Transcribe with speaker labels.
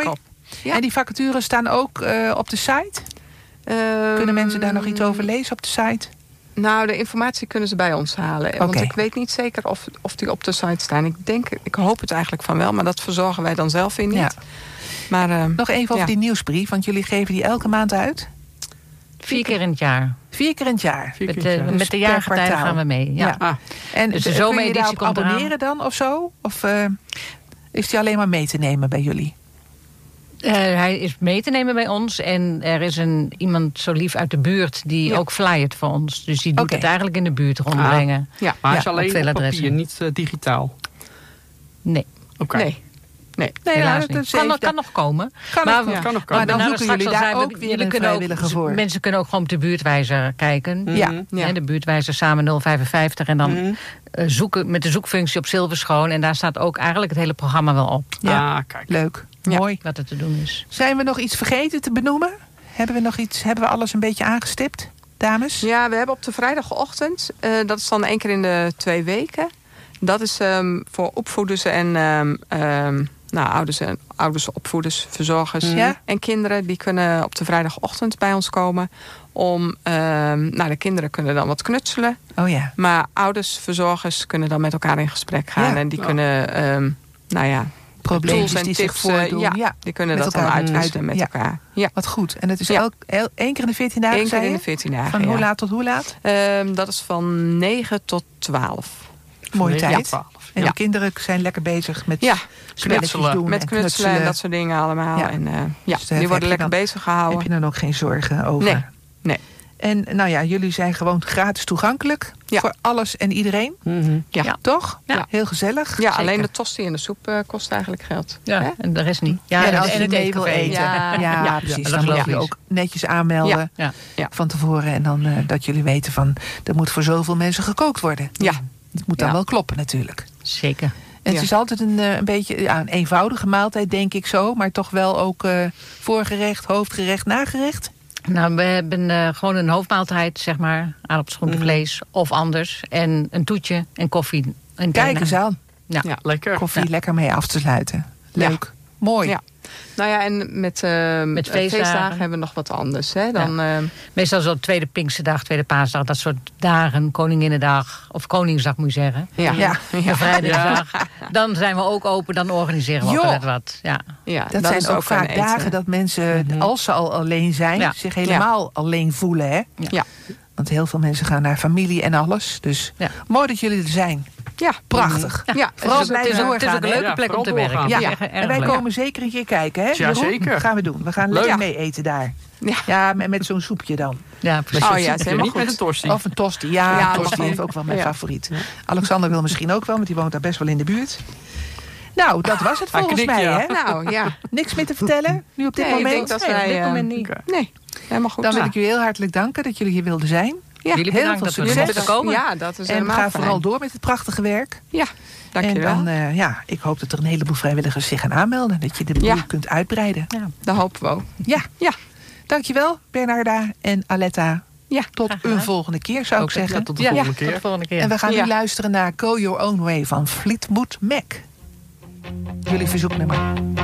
Speaker 1: mooi.
Speaker 2: op.
Speaker 1: Ja. En die vacatures staan ook op de site? Kunnen mensen daar nog iets over lezen op de site?
Speaker 2: Nou, de informatie kunnen ze bij ons halen.
Speaker 1: Okay.
Speaker 2: Want ik weet niet zeker of die op de site staan. Ik hoop het eigenlijk van wel, maar dat verzorgen wij dan zelf weer niet.
Speaker 1: Ja.
Speaker 2: Maar,
Speaker 1: nog even over die nieuwsbrief, want jullie geven die elke maand uit?
Speaker 3: 4 keer in het jaar.
Speaker 1: 4 keer in het jaar?
Speaker 3: Met de jaargetijden gaan we mee. Ja.
Speaker 1: Ja. En
Speaker 3: dus
Speaker 1: de
Speaker 3: zomereditie
Speaker 1: komt abonneren dan of zo? Of is die alleen maar mee te nemen bij jullie?
Speaker 3: Hij is mee te nemen bij ons. En er is iemand zo lief uit de buurt die ook flyert voor ons. Dus die doet het eigenlijk in de buurt rondbrengen.
Speaker 4: Maar hij is alleen op papier, niet digitaal?
Speaker 3: Nee.
Speaker 2: Okay. Nee,
Speaker 3: helaas niet. Kan nog komen.
Speaker 2: Kan nog komen.
Speaker 1: Maar dan zoeken jullie daar ook weer een vrijwilliger voor.
Speaker 3: Mensen kunnen ook gewoon op de buurtwijzer kijken.
Speaker 1: Ja.
Speaker 3: De buurtwijzer samen 055. En dan zoeken met de zoekfunctie op Zilverschoon. En daar staat ook eigenlijk het hele programma wel op.
Speaker 1: Ja, kijk. Leuk. Mooi.
Speaker 3: Wat er te doen is.
Speaker 1: Zijn we nog iets vergeten te benoemen? Hebben we alles een beetje aangestipt, dames?
Speaker 2: Ja, we hebben op de vrijdagochtend. Dat is dan 1 keer in de 2 weken. Dat is voor opvoeders en ouders, opvoeders, verzorgers en kinderen. Die kunnen op de vrijdagochtend bij ons komen. De kinderen kunnen dan wat knutselen.
Speaker 1: Oh ja.
Speaker 2: Maar ouders, verzorgers kunnen dan met elkaar in gesprek gaan. Ja. En die kunnen,
Speaker 1: problemen
Speaker 2: en
Speaker 1: die
Speaker 2: tips,
Speaker 1: zich voordoen.
Speaker 2: Die kunnen dat dan uitwisselen met elkaar. Ja.
Speaker 1: Wat goed. En het is 1 keer in de 14 dagen,
Speaker 2: 1 keer in de 14 dagen,
Speaker 1: Van hoe laat tot hoe laat?
Speaker 2: Dat is van 9 tot 12.
Speaker 1: Mooie tijd.
Speaker 2: 12.
Speaker 1: En de kinderen zijn lekker bezig met spelletjes doen.
Speaker 2: Met knutselen en dat soort dingen allemaal.
Speaker 1: Ja.
Speaker 2: En,
Speaker 1: dus
Speaker 2: die worden lekker bezig gehouden.
Speaker 1: Heb je dan ook geen zorgen over?
Speaker 2: Nee.
Speaker 1: En jullie zijn gewoon gratis toegankelijk voor alles en iedereen.
Speaker 2: Mm-hmm. Ja.
Speaker 1: Toch?
Speaker 2: Ja.
Speaker 1: Heel gezellig.
Speaker 2: Ja, alleen de tosti en de soep kost eigenlijk geld.
Speaker 3: Ja, en de rest niet.
Speaker 1: Ja, en als je mee wil eten.
Speaker 2: Ja,
Speaker 1: precies. Dan moet je ook netjes aanmelden van tevoren. En dan dat jullie weten van, er moet voor zoveel mensen gekookt worden.
Speaker 2: Ja.
Speaker 1: Het moet dan wel kloppen natuurlijk.
Speaker 3: Zeker.
Speaker 1: En het is altijd een beetje een eenvoudige maaltijd, denk ik zo. Maar toch wel ook voorgerecht, hoofdgerecht, nagerecht.
Speaker 3: Nou, we hebben gewoon een hoofdmaaltijd, zeg maar. Aardappels, vlees of anders. En een toetje en koffie. En
Speaker 1: kijk eens aan.
Speaker 2: Ja, lekker.
Speaker 1: Koffie lekker mee af te sluiten. Leuk. Ja. Mooi.
Speaker 2: Ja. Nou ja, en met feestdagen hebben we nog wat anders. Hè? Dan,
Speaker 3: meestal zo tweede Pinksterdag, tweede Paasdag. Dat soort dagen, Koninginnedag. Of Koningsdag moet je zeggen.
Speaker 1: Ja.
Speaker 3: Vrijdag. Dan zijn we ook open, dan organiseren we altijd wat.
Speaker 1: Ja, dat zijn ook vaak dagen dat mensen, als ze al alleen zijn, zich helemaal alleen voelen. Hè?
Speaker 2: Ja.
Speaker 1: Want heel veel mensen gaan naar familie en alles. Dus mooi dat jullie er zijn.
Speaker 2: Ja,
Speaker 1: prachtig.
Speaker 2: Ja.
Speaker 1: Vooral het is ook
Speaker 3: een leuke plek om te werken.
Speaker 1: Ja. En wij komen zeker een keer kijken. Hè?
Speaker 4: Ja, zeker.
Speaker 1: Dat gaan we doen. We gaan lekker mee eten daar. Ja, met zo'n soepje dan.
Speaker 3: Ja, precies.
Speaker 2: Oh ja, het is helemaal
Speaker 4: niet
Speaker 2: goed.
Speaker 4: met een tosti.
Speaker 1: Of een tosti. Ja, een tosti is ook wel mijn favoriet. Alexander wil misschien ook wel, want die woont daar best wel in de buurt. Nou, dat was het volgens mij, hè?
Speaker 2: Nou, ja.
Speaker 1: Niks meer te vertellen nu op dit moment?
Speaker 2: Ik denk dat wij,
Speaker 3: op dit moment niet.
Speaker 2: Nee, helemaal goed.
Speaker 1: Dan wil ik jullie heel hartelijk danken dat jullie hier wilden zijn.
Speaker 3: Ja, jullie
Speaker 1: heel veel succes.
Speaker 3: Dat komen.
Speaker 2: Ja, dat is
Speaker 1: en ga vooral door met het prachtige werk.
Speaker 2: Ja, dankjewel.
Speaker 1: En dan, ik hoop dat er een heleboel vrijwilligers zich gaan aanmelden. Dat je de boel kunt uitbreiden.
Speaker 2: Ja, dat hopen we ook.
Speaker 1: Ja. Dankjewel, Bernarda en Aletta.
Speaker 2: Ja,
Speaker 1: tot een volgende keer, zou ik zeggen.
Speaker 4: Tot de volgende keer.
Speaker 1: En we gaan nu luisteren naar Go Your Own Way van Fleetwood Mac. Jullie verzoeknummer.